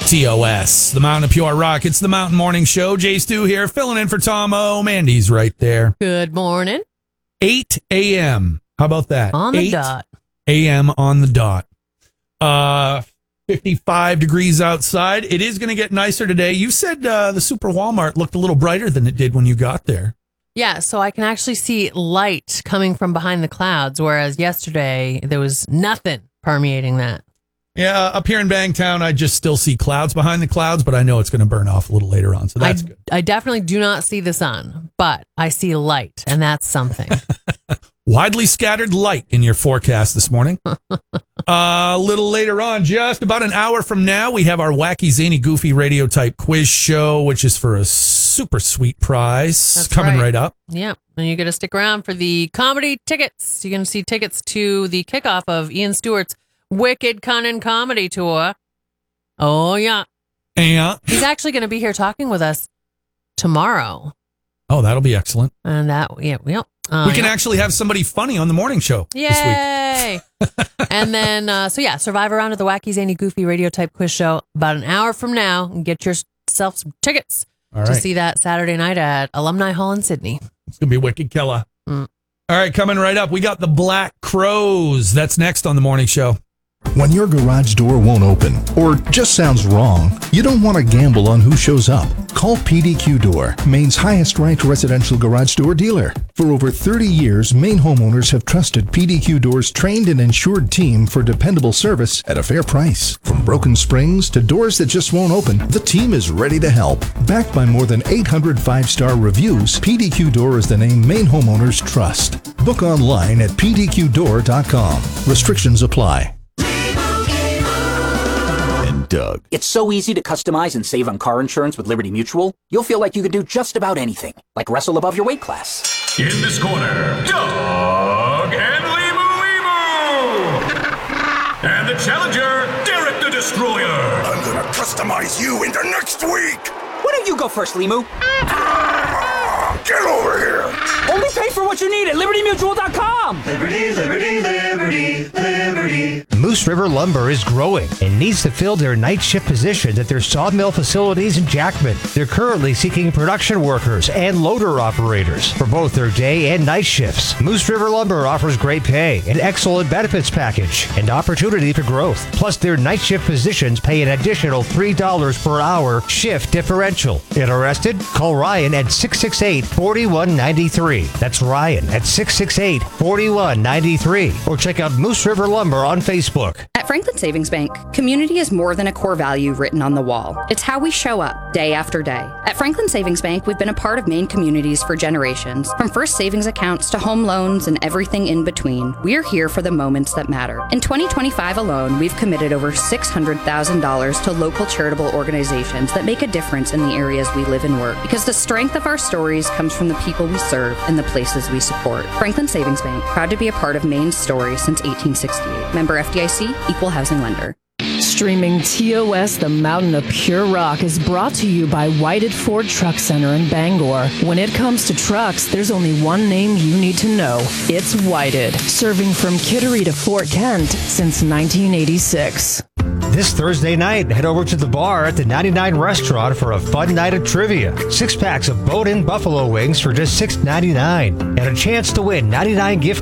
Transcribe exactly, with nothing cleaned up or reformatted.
T O S, the Mountain of Pure Rock. It's the Mountain Morning Show. Jay Stu here, filling in for Tom O. Mandy's right there. Good morning. eight a.m. How about that? On the dot. eight a.m. on the dot. Uh, fifty-five degrees outside. It is going to get nicer today. You said uh, the Super Walmart looked a little brighter than it did when you got there. Yeah, so I can actually see light coming from behind the clouds, whereas yesterday there was nothing permeating that. Yeah, up here in Bangtown, I just still see clouds behind the clouds, but I know it's going to burn off a little later on, so that's I, good. I definitely do not see the sun, but I see light, and that's something. Widely scattered light in your forecast this morning. uh, a little later on, just about an hour from now, we have our wacky, zany, goofy radio type quiz show, which is for a super sweet prize That's coming right. right up. Yeah, and you're going to stick around for the comedy tickets. You're going to see tickets to the kickoff of Ian Stewart's Wicked Cunning Comedy Tour. Oh, yeah. Yeah. He's actually going to be here talking with us tomorrow. Oh, that'll be excellent. And that, yeah, yeah. Uh, we can yeah. actually have somebody funny on the morning show Yay! this week. And then, uh, so yeah, survive around at the wacky, zany, goofy radio type quiz show about an hour from now and get yourself some tickets All to right. see that Saturday night at Alumni Hall in Sydney. It's going to be wicked killer. Mm. All right, coming right up, we got the Black Crows. That's next on the morning show. When your garage door won't open or just sounds wrong, you don't want to gamble on who shows up. Call P D Q Door, Maine's highest ranked residential garage door dealer. For over thirty years, Maine homeowners have trusted P D Q Door's trained and insured team for dependable service at a fair price. From broken springs to doors that just won't open, the team is ready to help. Backed by more than eight hundred five-star reviews, P D Q Door is the name Maine homeowners trust. Book online at p d q door dot com. Restrictions apply. Doug. It's so easy to customize and save on car insurance with Liberty Mutual. You'll feel like you can do just about anything, like wrestle above your weight class. In this corner, Doug and Limu Limu! And the challenger, Derek the Destroyer! I'm gonna customize you into next week! Why don't you go first, Limu? Get over here! Only pay for what you need at liberty mutual dot com! Liberty, liberty, liberty, liberty. Moose River Lumber is growing and needs to fill their night shift positions at their sawmill facilities in Jackman. They're currently seeking production workers and loader operators for both their day and night shifts. Moose River Lumber offers great pay, an excellent benefits package, and opportunity for growth. Plus, their night shift positions pay an additional three dollars per hour shift differential. Interested? Call Ryan at six six eight, four one nine three. That's Ryan at six six eight, four one nine three. Or check out Moose River Lumber on Facebook. At Franklin Savings Bank, community is more than a core value written on the wall. It's how we show up day after day. At Franklin Savings Bank, we've been a part of Maine communities for generations. From first savings accounts to home loans and everything in between, we're here for the moments that matter. In twenty twenty-five alone, we've committed over six hundred thousand dollars to local charitable organizations that make a difference in the areas we live and work. Because the strength of our stories comes from the people we serve and the places we support. Franklin Savings Bank, proud to be a part of Maine's story since eighteen sixty-eight. Member F D I C, Equal Housing Lender. Streaming T O S, the Mountain of Pure Rock, is brought to you by Whited Ford Truck Center in Bangor. When it comes to trucks, there's only one name you need to know. It's Whited, serving from Kittery to Fort Kent since nineteen eighty-six. This Thursday night, head over to the bar at the ninety-nine Restaurant for a fun night of trivia. Six packs of bone-in buffalo wings for just six ninety-nine, and a chance to win ninety-nine gift